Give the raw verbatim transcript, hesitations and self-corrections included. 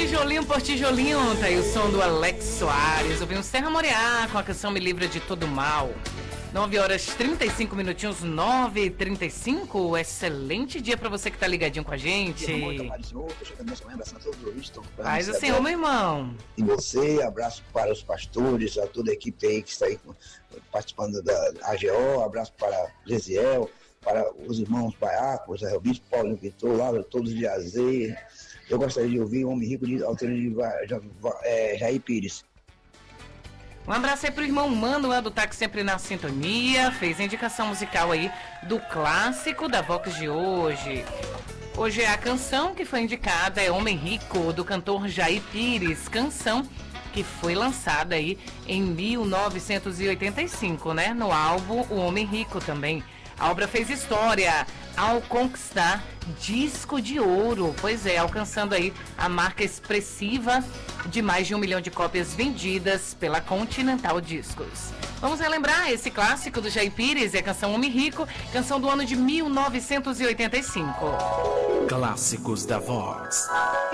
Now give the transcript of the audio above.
Tijolinho por tijolinho, tá aí o som do Alex Soares. Ouvimos Serra Moriá com a canção Me Livra de Todo Mal. nove horas e trinta e cinco minutinhos, nove e trinta e cinco. Excelente dia pra você que tá ligadinho com a gente. Faz assim, ô meu irmão. E você, abraço para os pastores, a toda a equipe aí que está aí participando da A G O, abraço para Gesiel, para os irmãos Baiacos, o bispo Paulo Vitor, lá, todos de Azeia. Eu gostaria de ouvir o Homem Rico de Alterino de Jair Pires. Um abraço aí pro irmão Manuel do Táxi Sempre na Sintonia. Fez a indicação musical aí do clássico da Vox de hoje. Hoje é a canção que foi indicada, é Homem Rico, do cantor Jair Pires. Canção que foi lançada aí em mil novecentos e oitenta e cinco, né? No álbum O Homem Rico também. A obra fez história ao conquistar disco de ouro, pois é, alcançando aí a marca expressiva de mais de um milhão de cópias vendidas pela Continental Discos. Vamos relembrar esse clássico do Jair Pires, é a canção Homem Rico, canção do ano de mil novecentos e oitenta e cinco. Clássicos da Vox.